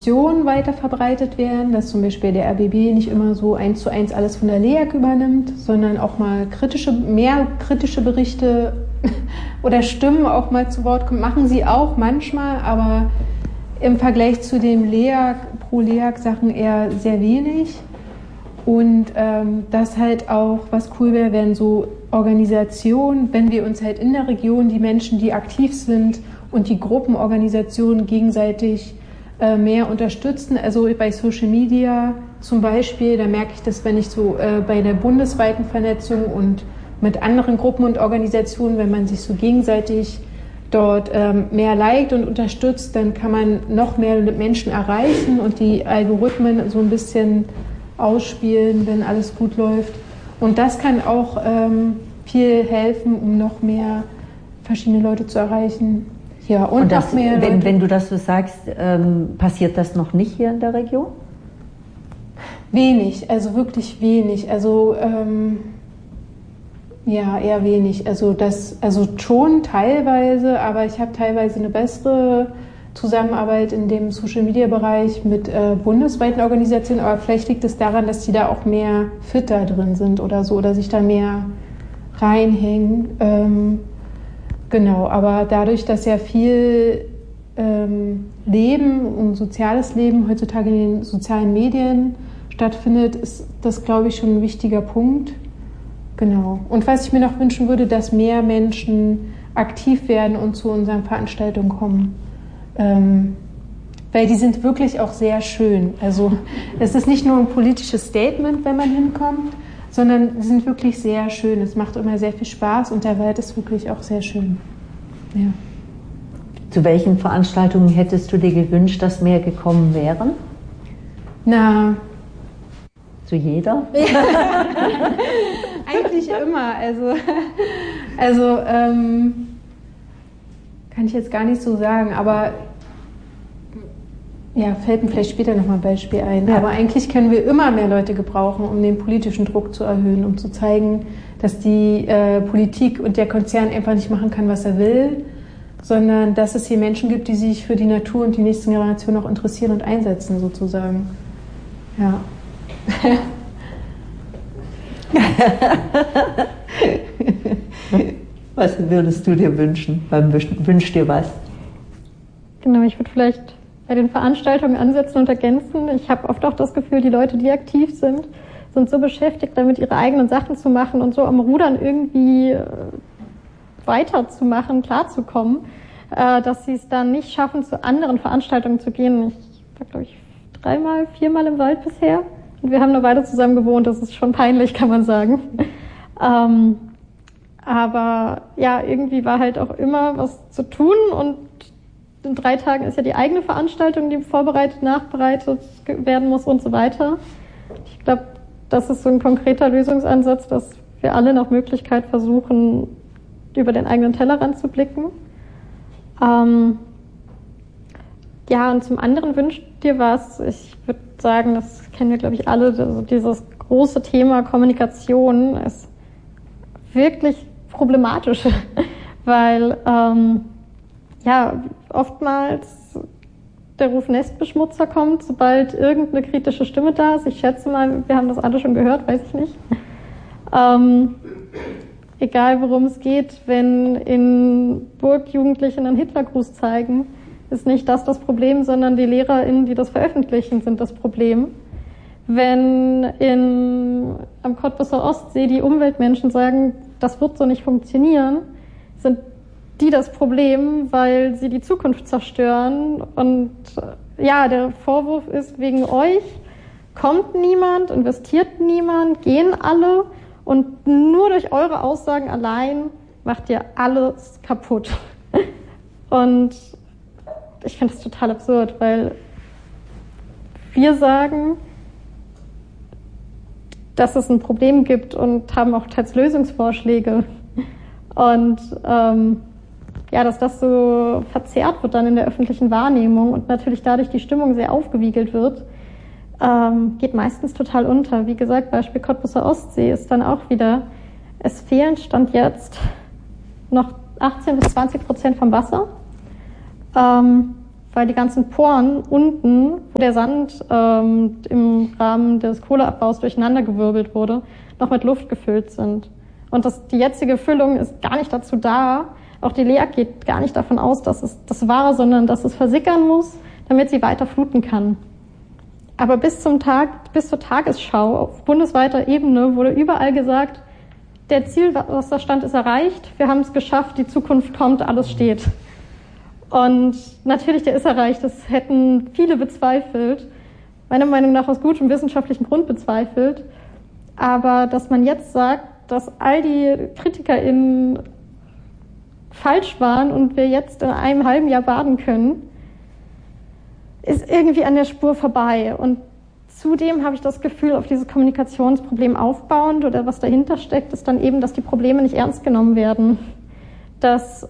weiter verbreitet werden, dass zum Beispiel der RBB nicht immer so 1:1 alles von der LEAG übernimmt, sondern auch mal mehr kritische Berichte oder Stimmen auch mal zu Wort kommen. Machen sie auch manchmal, aber im Vergleich zu dem Pro-LEAG-Sachen eher sehr wenig. Und das halt auch, was cool wäre, wenn so Organisationen, wenn wir uns halt in der Region, die Menschen, die aktiv sind und die Gruppenorganisationen gegenseitig mehr unterstützen. Also bei Social Media zum Beispiel, da merke ich das, wenn ich so bei der bundesweiten Vernetzung und mit anderen Gruppen und Organisationen, wenn man sich so gegenseitig dort mehr liked und unterstützt, dann kann man noch mehr Menschen erreichen und die Algorithmen so ein bisschen ausspielen, wenn alles gut läuft. Und das kann auch viel helfen, um noch mehr verschiedene Leute zu erreichen. Ja, und das, noch mehr Leute. Wenn du das so sagst, passiert das noch nicht hier in der Region? Wenig, also wirklich wenig. Also ja, eher wenig. Also schon teilweise, aber ich habe teilweise eine bessere Zusammenarbeit in dem Social-Media-Bereich mit bundesweiten Organisationen, aber vielleicht liegt es daran, dass die da auch mehr fitter drin sind oder so, oder sich da mehr reinhängen. Genau, aber dadurch, dass ja viel Leben und soziales Leben heutzutage in den sozialen Medien stattfindet, ist das, glaube ich, schon ein wichtiger Punkt. Genau. Und was ich mir noch wünschen würde, dass mehr Menschen aktiv werden und zu unseren Veranstaltungen kommen. Weil die sind wirklich auch sehr schön. Also es ist nicht nur ein politisches Statement, wenn man hinkommt, sondern sie sind wirklich sehr schön. Es macht immer sehr viel Spaß und der Wald ist wirklich auch sehr schön. Ja. Zu welchen Veranstaltungen hättest du dir gewünscht, dass mehr gekommen wären? Na, zu jeder? Eigentlich immer. Also kann ich jetzt gar nicht so sagen, aber ja, fällt mir vielleicht später nochmal ein Beispiel ein. Ja. Aber eigentlich können wir immer mehr Leute gebrauchen, um den politischen Druck zu erhöhen, um zu zeigen, dass die Politik und der Konzern einfach nicht machen kann, was er will, sondern dass es hier Menschen gibt, die sich für die Natur und die nächsten Generationen auch interessieren und einsetzen, sozusagen. Ja. Was würdest du dir wünschen? Wünsch dir was? Genau, ich würde vielleicht bei den Veranstaltungen ansetzen und ergänzen. Ich habe oft auch das Gefühl, die Leute, die aktiv sind so beschäftigt damit, ihre eigenen Sachen zu machen und so am Rudern irgendwie weiterzumachen, klarzukommen, dass sie es dann nicht schaffen, zu anderen Veranstaltungen zu gehen. Ich war, glaube ich, 4-mal im Wald bisher und wir haben eine Weile zusammen gewohnt. Das ist schon peinlich, kann man sagen. Aber ja, irgendwie war halt auch immer was zu tun und in 3 Tagen ist ja die eigene Veranstaltung, die vorbereitet, nachbereitet werden muss und so weiter. Ich glaube, das ist so ein konkreter Lösungsansatz, dass wir alle nach Möglichkeit versuchen, über den eigenen Tellerrand zu blicken. Ja, und zum anderen wünscht dir was. Ich würde sagen, das kennen wir, glaube ich, alle, also dieses große Thema Kommunikation ist wirklich problematisch, weil ja, oftmals der Ruf Nestbeschmutzer kommt, sobald irgendeine kritische Stimme da ist. Ich schätze mal, wir haben das alle schon gehört, weiß ich nicht. Egal worum es geht, wenn in Burg Jugendliche einen Hitlergruß zeigen, ist nicht das Problem, sondern die LehrerInnen, die das veröffentlichen, sind das Problem. Wenn am Cottbusser Ostsee die Umweltmenschen sagen, das wird so nicht funktionieren, sind die das Problem, weil sie die Zukunft zerstören. Und ja, der Vorwurf ist, wegen euch kommt niemand, investiert niemand, gehen alle und nur durch eure Aussagen allein macht ihr alles kaputt. Und ich finde das total absurd, weil wir sagen, dass es ein Problem gibt und haben auch teils Lösungsvorschläge. Und ja, dass das so verzerrt wird dann in der öffentlichen Wahrnehmung und natürlich dadurch die Stimmung sehr aufgewiegelt wird, geht meistens total unter. Wie gesagt, Beispiel Cottbusser Ostsee ist dann auch wieder, es fehlen Stand jetzt noch 18-20% vom Wasser. weil die ganzen Poren unten, wo der Sand im Rahmen des Kohleabbaus durcheinandergewirbelt wurde, noch mit Luft gefüllt sind. Und die jetzige Füllung ist gar nicht dazu da, auch die LEAG geht gar nicht davon aus, dass es das war, sondern dass es versickern muss, damit sie weiter fluten kann. Aber bis zur Tagesschau auf bundesweiter Ebene wurde überall gesagt, der Zielwasserstand ist erreicht, wir haben es geschafft, die Zukunft kommt, alles steht. Und natürlich, der ist erreicht, das hätten viele bezweifelt, meiner Meinung nach aus gutem wissenschaftlichen Grund bezweifelt. Aber dass man jetzt sagt, dass all die KritikerInnen falsch waren und wir jetzt in einem halben Jahr baden können, ist irgendwie an der Spur vorbei. Und zudem habe ich das Gefühl, auf dieses Kommunikationsproblem aufbauend oder was dahinter steckt, ist dann eben, dass die Probleme nicht ernst genommen werden. Dass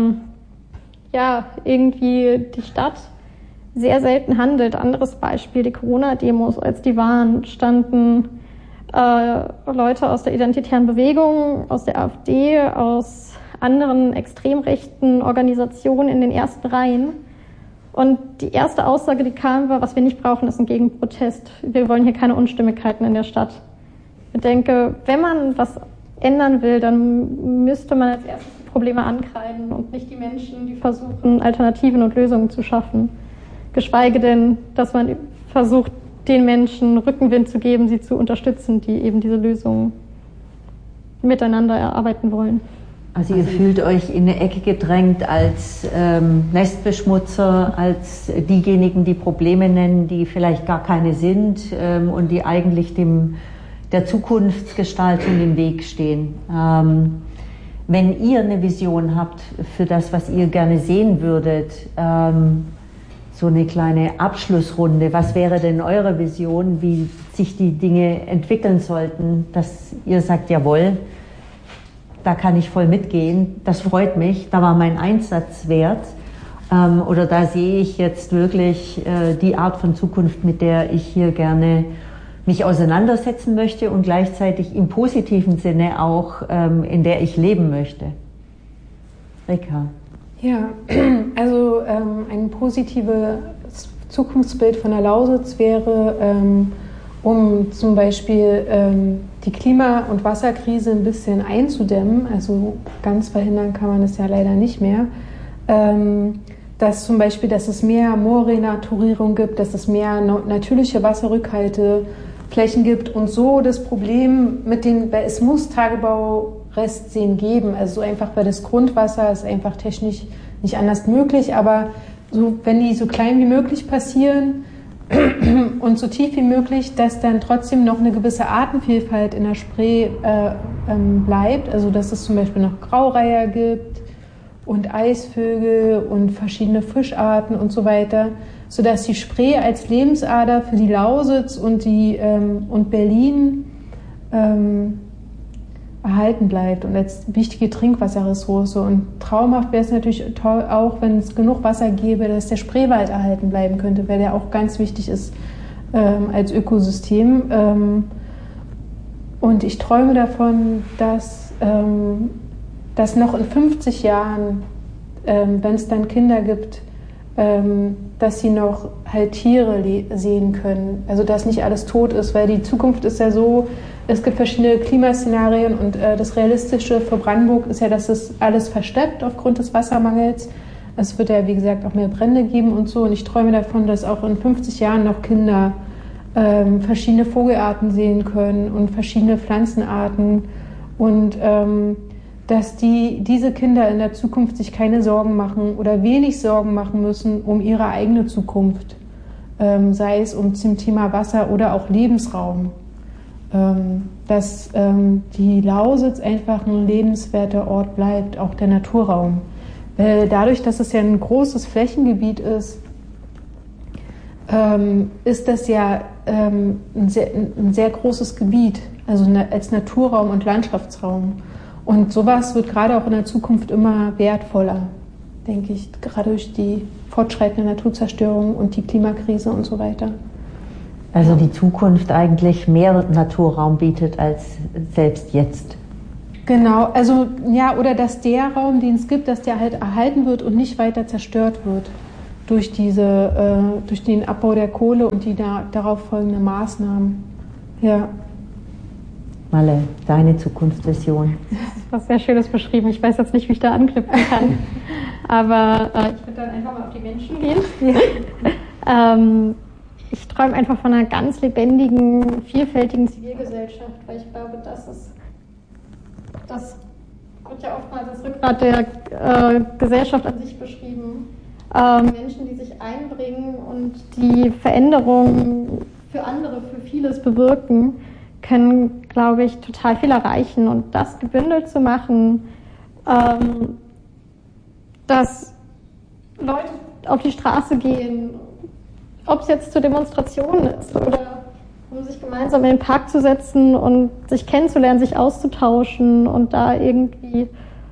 irgendwie die Stadt sehr selten handelt. Anderes Beispiel, die Corona-Demos, als die waren, standen Leute aus der Identitären Bewegung, aus der AfD, aus anderen extrem rechten Organisationen in den ersten Reihen. Und die erste Aussage, die kam, war, was wir nicht brauchen, ist ein Gegenprotest. Wir wollen hier keine Unstimmigkeiten in der Stadt. Ich denke, wenn man was ändern will, dann müsste man als erstes die Probleme ankreiden und nicht die Menschen, die versuchen, Alternativen und Lösungen zu schaffen. Geschweige denn, dass man versucht, den Menschen Rückenwind zu geben, sie zu unterstützen, die eben diese Lösungen miteinander erarbeiten wollen. Also ihr fühlt euch in eine Ecke gedrängt als Nestbeschmutzer, als diejenigen, die Probleme nennen, die vielleicht gar keine sind und die eigentlich der Zukunftsgestaltung im Weg stehen. Wenn ihr eine Vision habt für das, was ihr gerne sehen würdet, so eine kleine Abschlussrunde, was wäre denn eure Vision, wie sich die Dinge entwickeln sollten, dass ihr sagt, jawohl, da kann ich voll mitgehen, das freut mich, da war mein Einsatz wert oder da sehe ich jetzt wirklich die Art von Zukunft, mit der ich hier gerne mich auseinandersetzen möchte und gleichzeitig im positiven Sinne auch, in der ich leben möchte. Rika. Ja, also ein positives Zukunftsbild von der Lausitz wäre, um zum Beispiel die Klima- und Wasserkrise ein bisschen einzudämmen, also ganz verhindern kann man es ja leider nicht mehr, dass zum Beispiel, dass es mehr Moorrenaturierung gibt, dass es mehr natürliche Wasserrückhalteflächen gibt und so das Problem mit den, es muss Tagebaurestseen geben, also so einfach, weil das Grundwasser ist einfach technisch nicht anders möglich, aber so, wenn die so klein wie möglich passieren, und so tief wie möglich, dass dann trotzdem noch eine gewisse Artenvielfalt in der Spree bleibt. Also dass es zum Beispiel noch Graureiher gibt und Eisvögel und verschiedene Fischarten und so weiter, sodass die Spree als Lebensader für die Lausitz und Berlin erhalten bleibt und als wichtige Trinkwasserressource. Und traumhaft wäre es natürlich toll, auch wenn es genug Wasser gäbe, dass der Spreewald erhalten bleiben könnte, weil der auch ganz wichtig ist als Ökosystem. Und ich träume davon, dass noch in 50 Jahren, wenn es dann Kinder gibt, dass sie noch halt Tiere sehen können. Also dass nicht alles tot ist, weil die Zukunft ist ja so, es gibt verschiedene Klimaszenarien und das Realistische für Brandenburg ist ja, dass es alles versteppt aufgrund des Wassermangels. Es wird ja, wie gesagt, auch mehr Brände geben und so. Und ich träume davon, dass auch in 50 Jahren noch Kinder verschiedene Vogelarten sehen können und verschiedene Pflanzenarten und dass diese Kinder in der Zukunft sich keine Sorgen machen oder wenig Sorgen machen müssen um ihre eigene Zukunft, sei es zum Thema Wasser oder auch Lebensraum. Dass die Lausitz einfach ein lebenswerter Ort bleibt, auch der Naturraum. Weil dadurch, dass es ja ein großes Flächengebiet ist, ist das ja ein sehr großes Gebiet, also als Naturraum und Landschaftsraum. Und sowas wird gerade auch in der Zukunft immer wertvoller, denke ich, gerade durch die fortschreitende Naturzerstörung und die Klimakrise und so weiter. Also die Zukunft eigentlich mehr Naturraum bietet als selbst jetzt. Genau, also ja, oder dass der Raum, den es gibt, dass der halt erhalten wird und nicht weiter zerstört wird. durch den Abbau der Kohle und die darauf folgenden Maßnahmen. Ja. Malle, deine Zukunftsvision. Das ist was sehr Schönes beschrieben. Ich weiß jetzt nicht, wie ich da anknüpfen kann. Aber ich würde dann einfach mal auf die Menschen gehen. Ja. Ich träume einfach von einer ganz lebendigen, vielfältigen Zivilgesellschaft, weil ich glaube, das wird ja oftmals als Rückgrat der Gesellschaft an sich beschrieben. Menschen, die sich einbringen und die Veränderungen für andere, für vieles bewirken, können, glaube ich, total viel erreichen. Und das gebündelt zu machen, dass Leute auf die Straße gehen, ob es jetzt zur Demonstration ist oder um sich gemeinsam in den Park zu setzen und sich kennenzulernen, sich auszutauschen und da irgendwie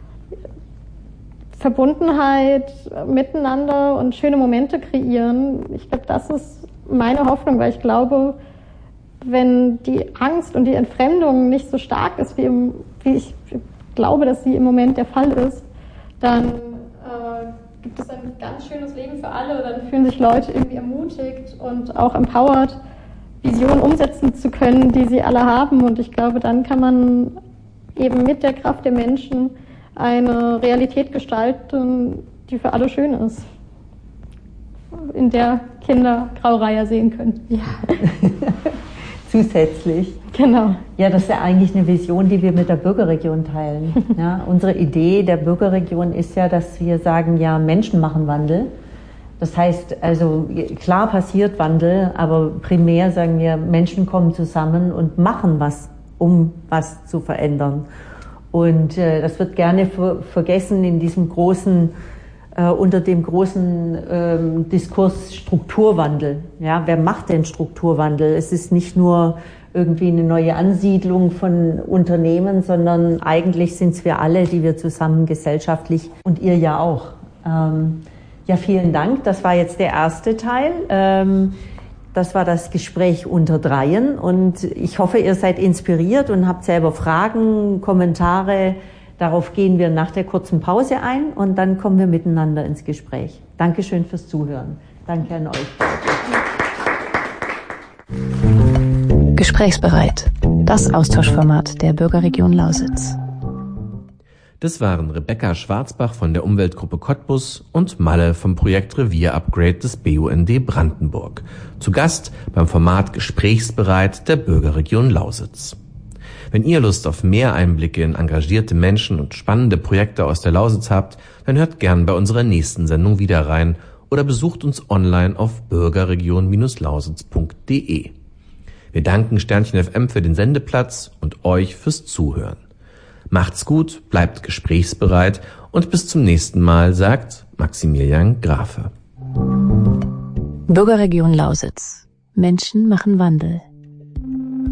Verbundenheit miteinander und schöne Momente kreieren. Ich glaube, das ist meine Hoffnung, weil ich glaube, wenn die Angst und die Entfremdung nicht so stark ist, wie ich glaube, dass sie im Moment der Fall ist, dann gibt es ein ganz schönes Leben für alle. Dann fühlen sich Leute irgendwie ermutigt und auch empowered, Visionen umsetzen zu können, die sie alle haben. Und ich glaube, dann kann man eben mit der Kraft der Menschen eine Realität gestalten, die für alle schön ist, in der Kinder Graureiher sehen können. Ja. Zusätzlich. Genau. Ja, das ist ja eigentlich eine Vision, die wir mit der Bürgerregion teilen. Ja, unsere Idee der Bürgerregion ist ja, dass wir sagen, ja, Menschen machen Wandel. Das heißt, also klar passiert Wandel, aber primär sagen wir, Menschen kommen zusammen und machen was, um was zu verändern. Und das wird gerne vergessen in diesem großen, unter dem großen Diskurs Strukturwandel. Ja, wer macht denn Strukturwandel? Es ist nicht nur irgendwie eine neue Ansiedlung von Unternehmen, sondern eigentlich sind es wir alle, die wir zusammen gesellschaftlich und ihr ja auch. Ja, vielen Dank. Das war jetzt der erste Teil. Das war das Gespräch unter Dreien und ich hoffe, ihr seid inspiriert und habt selber Fragen, Kommentare. Darauf gehen wir nach der kurzen Pause ein und dann kommen wir miteinander ins Gespräch. Dankeschön fürs Zuhören. Danke an euch. Gesprächsbereit. Das Austauschformat der Bürgerregion Lausitz. Das waren Rebecca Schwarzbach von der Umweltgruppe Cottbus und Malle vom Projekt Revier Upgrade des BUND Brandenburg. Zu Gast beim Format Gesprächsbereit der Bürgerregion Lausitz. Wenn ihr Lust auf mehr Einblicke in engagierte Menschen und spannende Projekte aus der Lausitz habt, dann hört gern bei unserer nächsten Sendung wieder rein oder besucht uns online auf bürgerregion-lausitz.de. Wir danken Sternchen FM für den Sendeplatz und euch fürs Zuhören. Macht's gut, bleibt gesprächsbereit und bis zum nächsten Mal, sagt Maximilian Grafe. Bürgerregion Lausitz. Menschen machen Wandel.